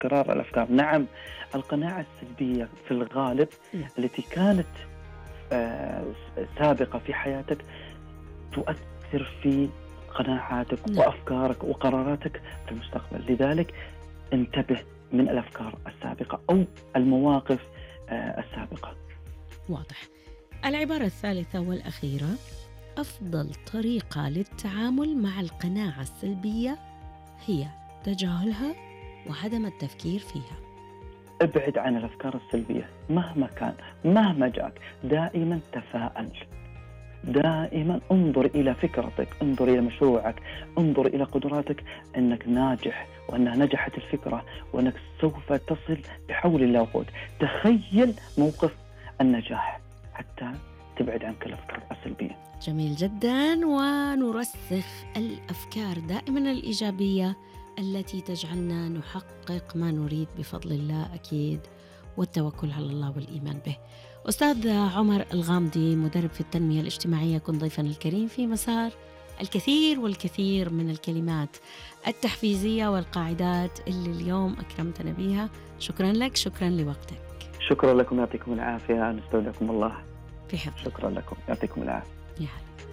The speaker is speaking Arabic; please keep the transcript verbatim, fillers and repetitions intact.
تكرار الأفكار. نعم، القناعة السلبية في الغالب نعم. التي كانت آه، سابقة في حياتك تؤثر في قناعاتك نعم. وأفكارك وقراراتك في المستقبل. لذلك انتبه من الأفكار السابقة أو المواقف آه، السابقة. واضح. العبارة الثالثة والأخيرة: أفضل طريقة للتعامل مع القناعة السلبية هي تجاهلها وعدم التفكير فيها. ابعد عن الأفكار السلبية مهما كان، مهما جاءك. دائما تفاءل، دائما انظر إلى فكرتك، انظر إلى مشروعك، انظر إلى قدراتك، أنك ناجح وأنها نجحت الفكرة وأنك سوف تصل بحول الله وقوته. تخيل موقف النجاح حتى تبعد عنك الأفكار السلبية. جميل جدا. ونرسخ الأفكار دائما الإيجابية التي تجعلنا نحقق ما نريد بفضل الله أكيد، والتوكل على الله والإيمان به. أستاذ عمر الغامدي، مدرب في التنمية الاجتماعية، كن ضيفنا الكريم في مسار الكثير والكثير من الكلمات التحفيزية والقاعدات اللي اليوم أكرمتنا بها. شكرا لك، شكرا لوقتك. شكرا لكم، يعطيكم العافية، نستودعكم الله. في حفظ. شكرا لكم، يعطيكم العافية. يا هلا.